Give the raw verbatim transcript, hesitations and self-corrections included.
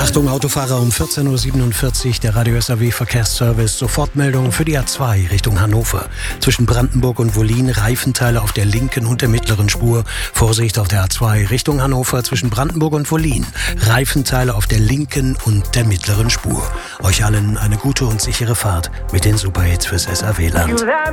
Achtung Autofahrer, um vierzehn Uhr siebenundvierzig der Radio S A W Verkehrsservice. Sofortmeldung für die A zwei Richtung Hannover. Zwischen Brandenburg und Wollin Reifenteile auf der linken und der mittleren Spur. Vorsicht auf der A zwei Richtung Hannover zwischen Brandenburg und Wollin. Reifenteile auf der linken und der mittleren Spur. Euch allen eine gute und sichere Fahrt mit den Superhits fürs S A W-Land.